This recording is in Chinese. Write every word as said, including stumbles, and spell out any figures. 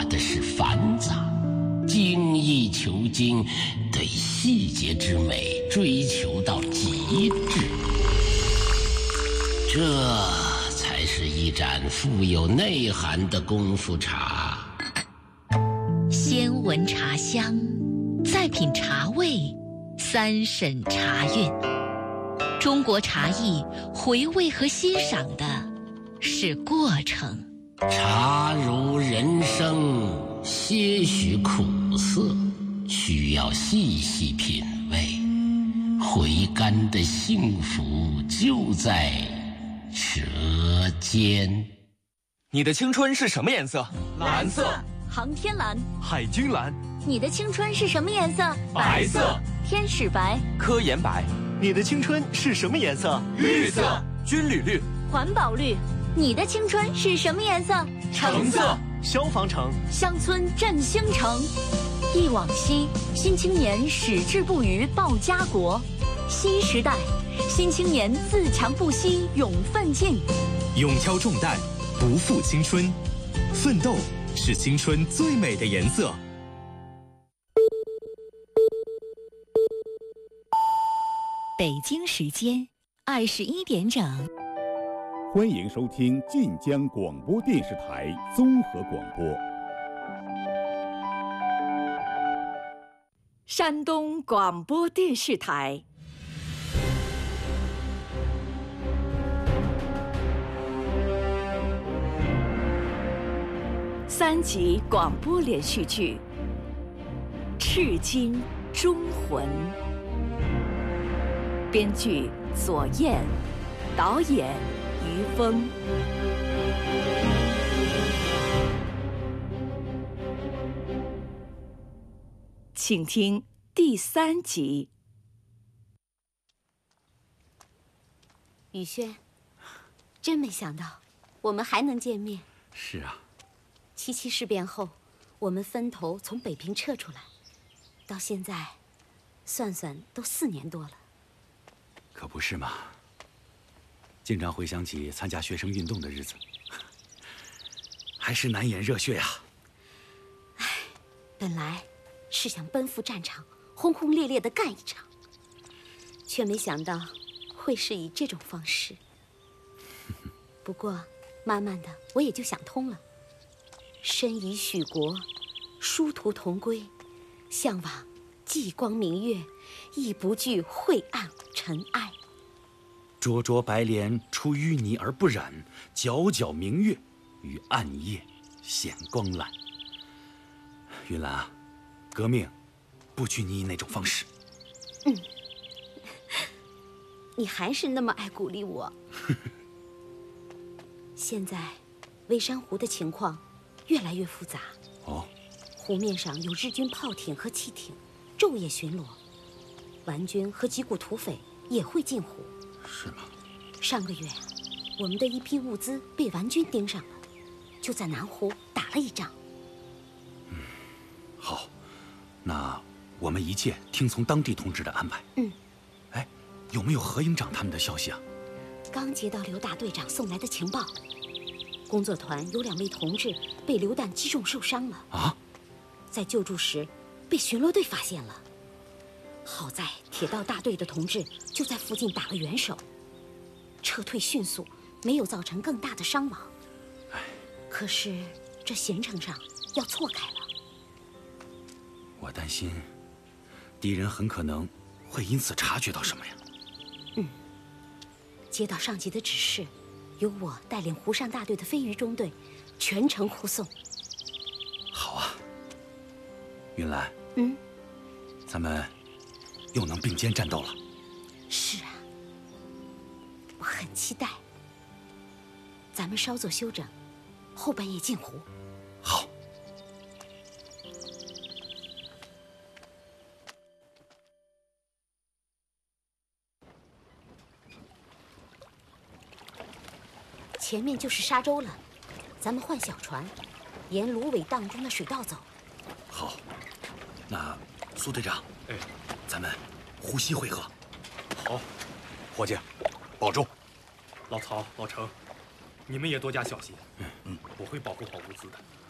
的是繁杂，精益求精，对细节之美追求到极致，这才是一盏富有内涵的功夫茶。 先闻茶香，再品茶味，三审茶韵。中国茶艺回味和欣赏的是过程。 茶如人生，些许苦涩，需要细细品味。回甘的幸福就在舌尖。 你的青春是什么颜色？ 蓝色。 航天蓝。 海军蓝。 你的青春是什么颜色？ 白色。 天使白。 科研白。 你的青春是什么颜色？ 绿色。 军旅绿。 环保绿。你的青春是什么颜色？ 橙色。 消防橙。 乡村振兴城。忆往昔，新青年矢志不渝报家国。新时代，新青年自强不息勇奋进。 勇挑重担，不负青春。奋斗是青春最美的颜色。 北京时间二十一点整， 欢迎收听晋江广播电视台综合广播。 山东广播电视台。三集广播连续剧《赤金忠魂》。编剧左燕，导演于峰。请听第三集。 宇轩，真没想到我们还能见面。 是啊。 七七事变后，我们分头从北平撤出来，到现在，算算都四年多了。 可不是嘛！经常回想起参加学生运动的日子，还是难掩热血呀。 唉，本来是想奔赴战场，轰轰烈烈地干一场，却没想到会是以这种方式。不过，慢慢的我也就想通了。身已许国，殊途同归，向往继光明月，亦不惧晦暗尘埃。 灼灼白莲出淤泥而不染，皎皎明月于暗夜显光蓝。云兰啊，革命不拘泥于那种方式。 嗯，你还是那么爱鼓励我。现在微山湖的情况越来越复杂。 哦， 湖面上有日军炮艇和汽艇昼夜巡逻，顽军和几股土匪也会进湖。 是吗？ 上个月，我们的一批物资被顽军盯上了，就在南湖打了一仗。 嗯，好，那我们一切听从当地同志的安排。 嗯。 哎，有没有何营长他们的消息啊？ 刚接到刘大队长送来的情报，工作团有两位同志被榴弹击中受伤了。 啊！ 在救助时被巡逻队发现了。好在铁道大队的同志就在附近打了援手，撤退迅速，没有造成更大的伤亡。可是这行程上要错开了。 我担心敌人很可能会因此察觉到什么呀。 嗯，接到上级的指示，由我带领湖上大队的飞鱼中队全程护送。 好啊，云兰。 嗯， 咱们又能并肩战斗了。 是啊，我很期待。咱们稍作休整，后半夜进湖。 好。 前面就是沙洲了，咱们换小船，沿芦苇荡中的水道走。 好，那苏队长，哎，咱们湖西会合。 好，伙计，保重。老曹、老程，你们也多加小心。 嗯嗯， 我会保护好物资的。